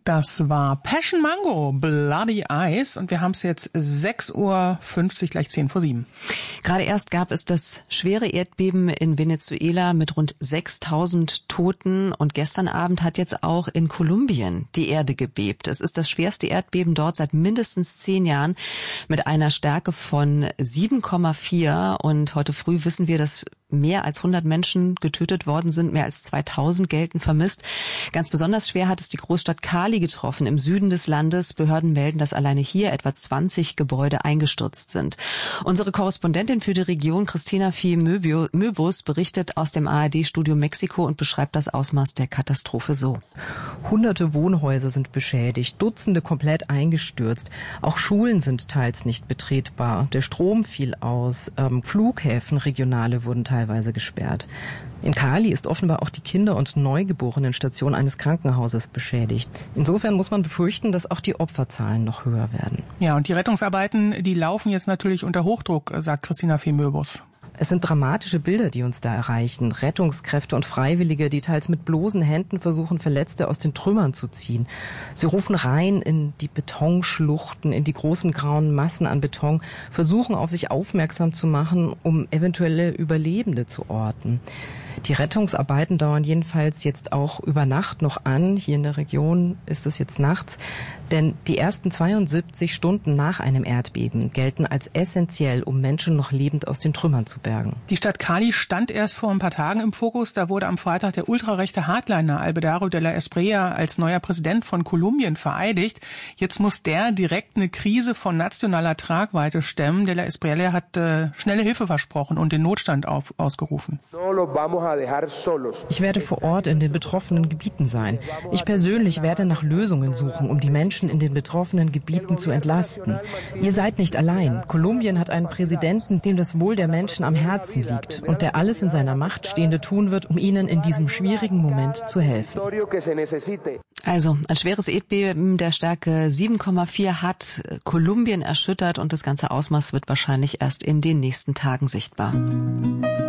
Das war Passion Mango, Bloody Eyes, und wir haben es jetzt 6:50 Uhr, gleich 7:10. Gerade erst gab es das schwere Erdbeben in Venezuela mit rund 6.000 Toten, und gestern Abend hat jetzt auch in Kolumbien die Erde gebebt. Es ist das schwerste Erdbeben dort seit mindestens 10 Jahren mit einer Stärke von 7,4, und heute früh wissen wir, dass mehr als 100 Menschen getötet worden sind, mehr als 2000 gelten vermisst. Ganz besonders schwer hat es die Großstadt Cali getroffen, im Süden des Landes. Behörden melden, dass alleine hier etwa 20 Gebäude eingestürzt sind. Unsere Korrespondentin für die Region, Christina Fie-Möwus, berichtet aus dem ARD-Studio Mexiko und beschreibt das Ausmaß der Katastrophe so. Hunderte Wohnhäuser sind beschädigt, Dutzende komplett eingestürzt. Auch Schulen sind teils nicht betretbar. Der Strom fiel aus. Flughäfen, regionale, wurden teilweise gesperrt. In Cali ist offenbar auch die Kinder- und Neugeborenenstation eines Krankenhauses beschädigt. Insofern muss man befürchten, dass auch die Opferzahlen noch höher werden. Ja, und die Rettungsarbeiten, die laufen jetzt natürlich unter Hochdruck, sagt Christina Fie-Möwus. Es sind dramatische Bilder, die uns da erreichen. Rettungskräfte und Freiwillige, die teils mit bloßen Händen versuchen, Verletzte aus den Trümmern zu ziehen. Sie rufen rein in die Betonschluchten, in die großen grauen Massen an Beton, versuchen auf sich aufmerksam zu machen, um eventuelle Überlebende zu orten. Die Rettungsarbeiten dauern jedenfalls jetzt auch über Nacht noch an. Hier in der Region ist es jetzt nachts. Denn die ersten 72 Stunden nach einem Erdbeben gelten als essentiell, um Menschen noch lebend aus den Trümmern zu bergen. Die Stadt Cali stand erst vor ein paar Tagen im Fokus. Da wurde am Freitag der ultrarechte Hardliner Alvaro de la Espriella als neuer Präsident von Kolumbien vereidigt. Jetzt muss der direkt eine Krise von nationaler Tragweite stemmen. De la Espriella hat schnelle Hilfe versprochen und den Notstand ausgerufen. Ich werde vor Ort in den betroffenen Gebieten sein. Ich persönlich werde nach Lösungen suchen, um die Menschen in den betroffenen Gebieten zu entlasten. Ihr seid nicht allein. Kolumbien hat einen Präsidenten, dem das Wohl der Menschen am Herzen liegt und der alles in seiner Macht Stehende tun wird, um ihnen in diesem schwierigen Moment zu helfen. Also, ein schweres Erdbeben der Stärke 7,4 hat Kolumbien erschüttert, und das ganze Ausmaß wird wahrscheinlich erst in den nächsten Tagen sichtbar.